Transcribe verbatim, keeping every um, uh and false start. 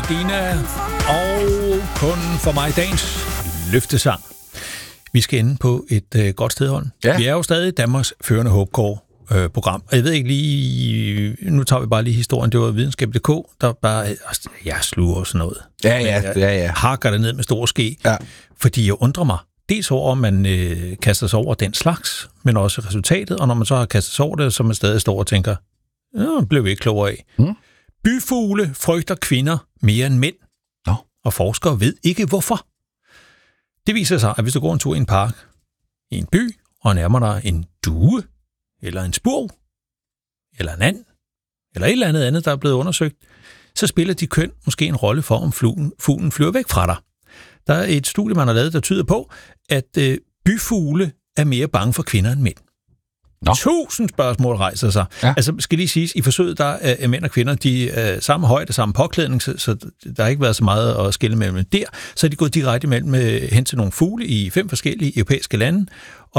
Dina og kun for mig dagens løftesang. Vi skal ende på et øh, godt sted, Holm. Ja. Vi er jo stadig Danmarks førende Hopecore-program. Og jeg ved ikke lige... Nu tager vi bare lige historien. Det var videnskab punktum d k, der bare... Jeg sluger sådan noget. Ja, ja, jeg, ja, ja. hakker det ned med store ske. Ja. Fordi jeg undrer mig. Dels over, om man øh, kaster sig over den slags, men også resultatet. Og når man så har kastet sig over det, så man stadig står og tænker, ja, blev vi ikke klogere af. Mm. Byfugle frygter kvinder mere end mænd. Nå. Og forskere ved ikke hvorfor. Det viser sig, at hvis du går en tur i en park, i en by, og nærmer dig en due, eller en spurv, eller en and, eller et eller andet andet, der er blevet undersøgt, så spiller de køn måske en rolle for, om fuglen, fuglen flyver væk fra dig. Der er et studie, man har lavet, der tyder på, at øh, byfugle er mere bange for kvinder end mænd. Nå. Tusind spørgsmål rejser sig. Ja. Altså, skal lige siges, i forsøget, der er mænd og kvinder, de er samme højde, samme påklædning, så, så der har ikke været så meget at skille mellem der. Så er de gået direkte mellem hen til nogle fugle i fem forskellige europæiske lande,